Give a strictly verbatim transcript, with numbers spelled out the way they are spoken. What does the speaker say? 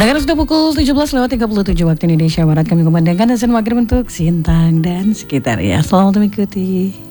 Pendengar sudah pukul tujuh belas lewat tiga puluh tujuh waktu Indonesia Barat. Kami kumandangkan azan maghrib untuk Sintang dan sekitar ya. Selamat mengikuti.